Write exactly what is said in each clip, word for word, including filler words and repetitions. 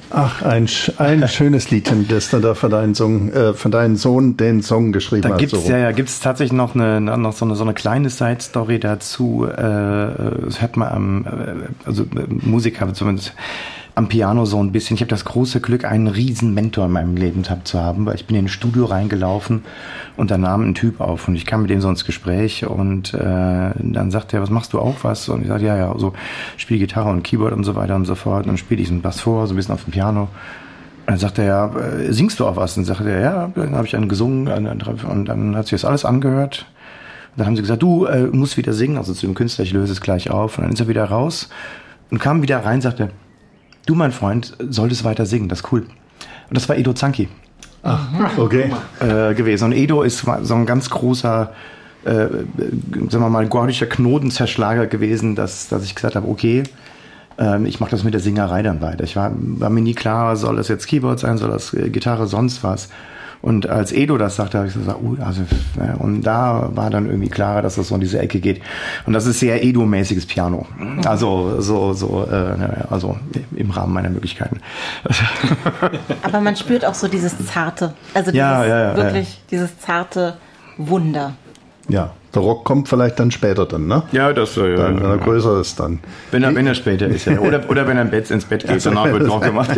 Ach, ein, ein schönes Liedchen, das du da für deinen, Song, äh, für deinen Sohn den Song geschrieben da hast. Gibt's, so. ja, ja, gibt es tatsächlich noch, eine, noch so, eine, so eine kleine Side-Story dazu. Äh, das hört man am, also Musiker zumindest am Piano so ein bisschen. Ich habe das große Glück, einen riesen Mentor in meinem Leben zu haben, weil ich bin in ein Studio reingelaufen und da nahm ein Typ auf und ich kam mit dem so ins Gespräch und äh, dann sagt er, was machst du auch was? Und ich sagte, ja, ja, so spiele Gitarre und Keyboard und so weiter und so fort. Und dann spiele ich so einen Bass vor, so ein bisschen auf dem Piano. Und dann sagt er, ja, singst du auch was? Und dann sagte er, ja, dann habe ich einen gesungen und dann hat sich das alles angehört. Und dann haben sie gesagt, du äh, musst wieder singen, also zu dem Künstler, ich löse es gleich auf. Und dann ist er wieder raus und kam wieder rein und sagte, du, mein Freund, solltest weiter singen, das ist cool. Und das war Edo Zanki. Ach, okay. Äh, gewesen. Und Edo ist so ein ganz großer, äh, sagen wir mal, gordischer Knotenzerschlager gewesen, dass, dass ich gesagt habe, okay, äh, ich mache das mit der Singerei dann weiter. Ich war, war mir nie klar, soll das jetzt Keyboard sein, soll das äh, Gitarre, sonst was. Und als Edo das sagte, habe ich gesagt, uh, also, ja, und da war dann irgendwie klarer, dass das so in diese Ecke geht. Und das ist sehr Edo-mäßiges Piano. Also, so, so, äh, also im Rahmen meiner Möglichkeiten. Aber man spürt auch so dieses zarte, also dieses, ja, ja, ja, wirklich ja. dieses zarte Wunder. Ja, der Rock kommt vielleicht dann später dann, ne? Ja, das ja, dann, wenn er ja. größer ist dann. Wenn er, wenn er später ist, ja. Oder, oder wenn er im Bett, ins Bett geht, danach wird Rock gemacht.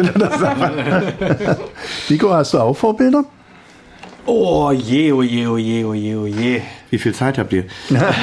Nico, hast du auch Vorbilder? Oh je, oh je, oh je, oh je, oh je. Wie viel Zeit habt ihr?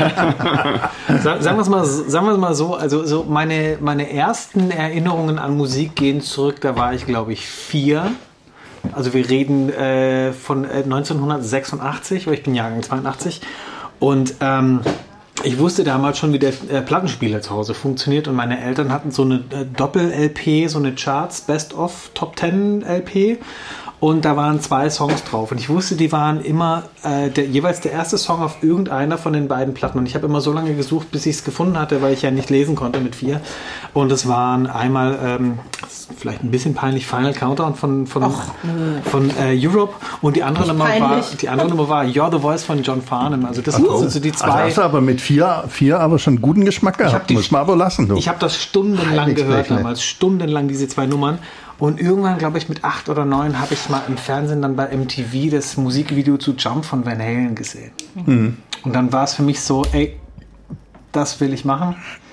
Sagen wir es mal, sagen wir es mal so, also so meine, meine ersten Erinnerungen an Musik gehen zurück, da war ich glaube ich vier. Also wir reden äh, von äh, neunzehnhundertsechsundachtzig, weil ich bin Jahrgang zweiundachtzig. Und ähm, ich wusste damals schon, wie der äh, Plattenspieler zu Hause funktioniert. Und meine Eltern hatten so eine äh, Doppel-L P, so eine Charts, Best-of Top Ten L P. Und da waren zwei Songs drauf. Und ich wusste, die waren immer äh, der, jeweils der erste Song auf irgendeiner von den beiden Platten. Und ich habe immer so lange gesucht, bis ich es gefunden hatte, weil ich ja nicht lesen konnte mit vier. Und es waren einmal, ähm, vielleicht ein bisschen peinlich, Final Countdown von, von, Och, von äh, Europe. Und die andere, Nummer war, die andere Nummer war You're the Voice von John Farnham. Also das Oh. sind so die zwei. Also hast du aber mit vier, vier aber schon guten Geschmack gehabt. die, Muss man aber lassen. Du. Ich habe das stundenlang Heiligst gehört Rechnen. damals. Stundenlang diese zwei Nummern. Und irgendwann, glaube ich, mit acht oder neun habe ich mal im Fernsehen dann bei M T V das Musikvideo zu Jump von Van Halen gesehen. Mhm. Und dann war es für mich so, ey, das will ich machen.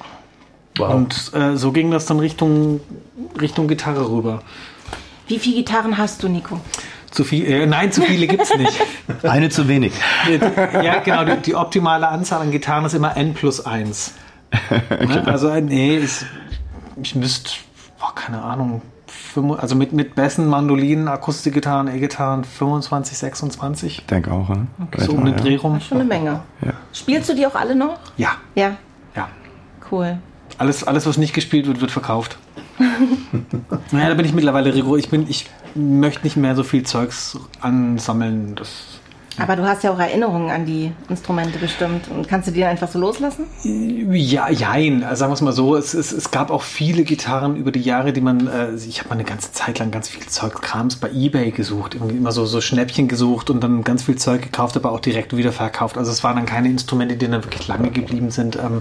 Wow. Und äh, so ging das dann Richtung, Richtung Gitarre rüber. Wie viele Gitarren hast du, Nico? Zu viel, äh, nein, zu viele gibt's nicht. Eine zu wenig. Ja, genau, die, die optimale Anzahl an Gitarren ist immer n plus eins. Ne? Also, nee, ist, ich müsste, boah, keine Ahnung, also mit, mit Bässen, Mandolinen, Akustikgitarren, E-Gitarren fünfundzwanzig, sechsundzwanzig. Ich denke auch, ne? So um den Dreh rum. Schon eine Menge. Ja. Spielst du die auch alle noch? Ja. Ja. Ja. Cool. Alles, alles, was nicht gespielt wird, wird verkauft. Naja, da bin ich mittlerweile rigoros. Ich, bin, ich möchte nicht mehr so viel Zeugs ansammeln. Das Aber du hast ja auch Erinnerungen an die Instrumente bestimmt. Und kannst du die dann einfach so loslassen? Ja, jein. Also sagen wir es mal so, es, es, es gab auch viele Gitarren über die Jahre, die man, äh, ich habe mal eine ganze Zeit lang ganz viel Zeug, Krams bei eBay gesucht, irgendwie immer so, so Schnäppchen gesucht und dann ganz viel Zeug gekauft, aber auch direkt wieder verkauft. Also es waren dann keine Instrumente, die dann wirklich lange geblieben sind. Ähm,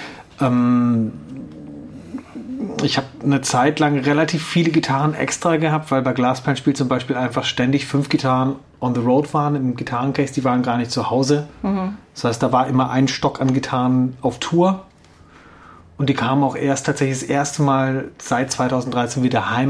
ähm, ich habe eine Zeit lang relativ viele Gitarren extra gehabt, weil bei Glasspan spielt zum Beispiel einfach ständig fünf Gitarren on the road waren im Gitarrencase, die waren gar nicht zu Hause. Mhm. Das heißt, da war immer ein Stock an Gitarren auf Tour und die kamen auch erst tatsächlich das erste Mal seit zweitausenddreizehn wieder heim.